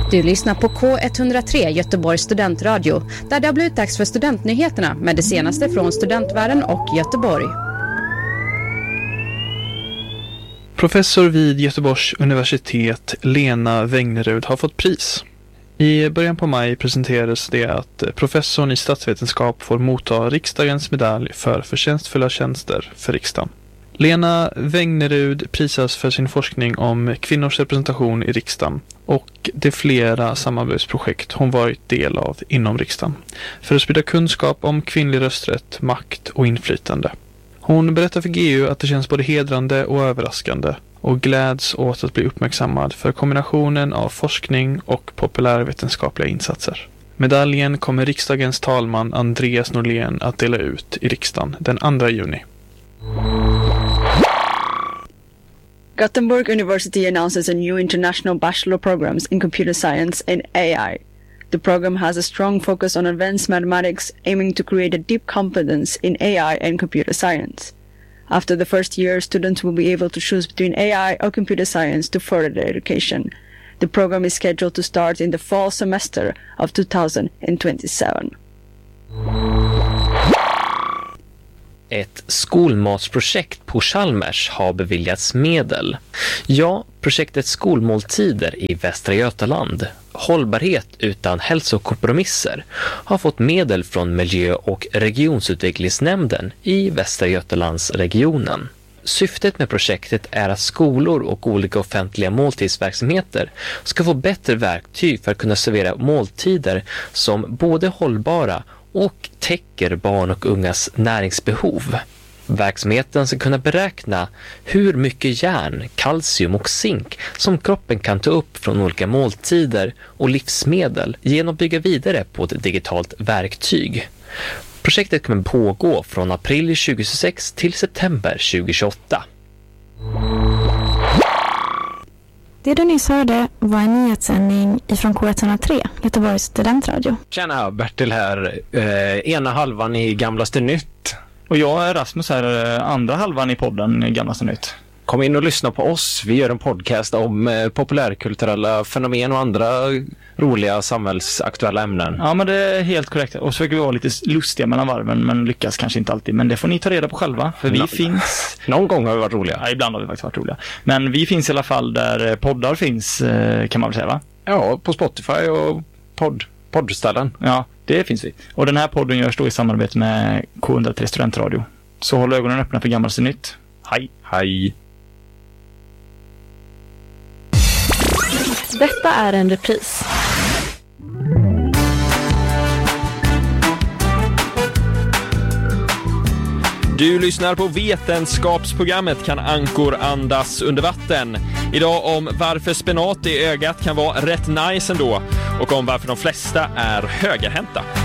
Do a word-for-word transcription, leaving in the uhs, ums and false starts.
Du lyssnar på K ett noll tre Göteborgs studentradio, där det har blivit dags för studentnyheterna med det senaste från studentvärlden och Göteborg. Professor vid Göteborgs universitet Lena Wägnerud har fått pris. I början på maj presenterades det att professorn i statsvetenskap får motta riksdagens medalj för förtjänstfulla tjänster för riksdagen. Lena Wägnerud prisas för sin forskning om kvinnors representation i riksdagen och de flera samarbetsprojekt hon varit del av inom riksdagen för att sprida kunskap om kvinnlig rösträtt, makt och inflytande. Hon berättar för G U att det känns både hedrande och överraskande och gläds åt att bli uppmärksammad för kombinationen av forskning och populärvetenskapliga insatser. Medaljen kommer riksdagens talman Andreas Norlén att dela ut i riksdagen den andra juni. Gothenburg University announces a new international bachelor programs in computer science and A I. The program has a strong focus on advanced mathematics, aiming to create a deep competence in A I and computer science. After the first year, students will be able to choose between A I or computer science to further their education. The program is scheduled to start in the fall semester of two thousand twenty-seven. Ett skolmatsprojekt på Chalmers har beviljats medel. Ja, projektet Skolmåltider i Västra Götaland, hållbarhet utan hälsokompromisser, har fått medel från miljö- och regionsutvecklingsnämnden i Västra Götalandsregionen. Syftet med projektet är att skolor och olika offentliga måltidsverksamheter ska få bättre verktyg för att kunna servera måltider som både hållbara och täcker barn och ungas näringsbehov. Verksamheten ska kunna beräkna hur mycket järn, kalcium och zink som kroppen kan ta upp från olika måltider och livsmedel genom att bygga vidare på ett digitalt verktyg. Projektet kommer pågå från april tjugohundratjugosex till september tjugohundratjugoåtta. Det du nyss hörde var en nyhetssändning ifrån K ett noll tre, Göteborgs studentradio. Tjena, Bertil här. Eh, ena halvan i Gamlaste Nytt. Och jag är Rasmus här, andra halvan i podden Gamlaste Nytt. Kom in och lyssna på oss. Vi gör en podcast om eh, populärkulturella fenomen och andra roliga samhällsaktuella ämnen. Ja, men det är helt korrekt. Och så försöker vi vara lite lustiga mellan varven, men lyckas kanske inte alltid. Men det får ni ta reda på själva, för vi no. finns... Någon gång har vi varit roliga. Ja, ibland har vi faktiskt varit roliga. Men vi finns i alla fall där poddar finns, kan man väl säga, va? Ja, på Spotify och podd, poddställen. Ja, det finns vi. Och den här podden görs då i samarbete med K ett noll tre Studentradio. Så håll ögonen öppna för Gamlaste Nytt. Hej! Hej! Detta är en repris. Du lyssnar på Vetenskapsprogrammet Kan ankor andas under vatten. Idag om varför spenat i ögat kan vara rätt nice ändå och om varför de flesta är högerhänta.